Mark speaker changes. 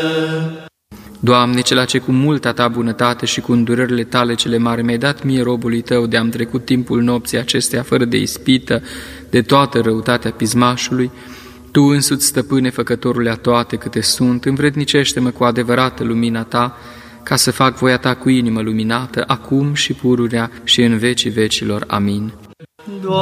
Speaker 1: Doamne, cela ce cu multa Ta bunătate și cu îndurările Tale cele mari mi-ai dat mie, robului Tău, de-am trecut timpul nopții acesteia fără de ispită, de toată răutatea pismașului, Tu însuți, Stăpâne, Făcătorule a toate câte sunt, învrednicește-mă cu adevărată lumina Ta, ca să fac voia Ta cu inimă luminată, acum și pururea și în vecii vecilor. Amin.